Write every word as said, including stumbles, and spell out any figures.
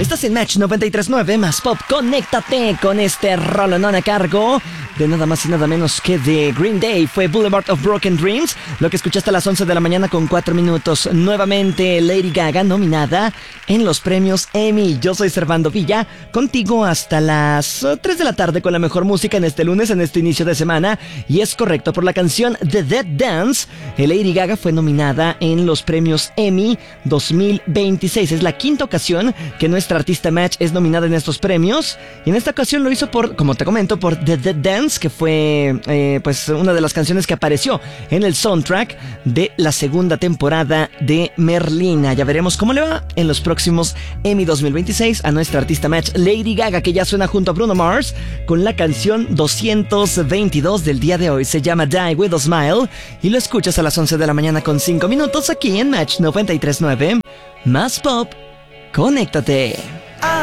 Estás en Match noventa y tres punto nueve más pop. Conéctate con este rolonón a cargo de nada más y nada menos que de Green Day. Fue Boulevard of Broken Dreams, lo que escuchaste a las once de la mañana con cuatro minutos. Nuevamente Lady Gaga nominada en los premios Emmy. Yo soy Servando Villa, contigo hasta las tres de la tarde con la mejor música en este lunes, en este inicio de semana. Y es correcto, por la canción The Dead Dance, Lady Gaga fue nominada en los premios Emmy dos mil veintiséis. Es la quinta ocasión que nuestra artista Match es nominada en estos premios, y en esta ocasión lo hizo por, como te comento, por The Dead Dance, que fue eh, pues una de las canciones que apareció en el soundtrack de la segunda temporada de Merlina. Ya veremos cómo le va en los próximos Emmy dos mil veintiséis a nuestra artista Match Lady Gaga, que ya suena junto a Bruno Mars con la canción doscientos veintidós del día de hoy. Se llama Die With a Smile y lo escuchas a las once de la mañana con cinco minutos aquí en Match noventa y tres punto nueve. Más pop, conéctate.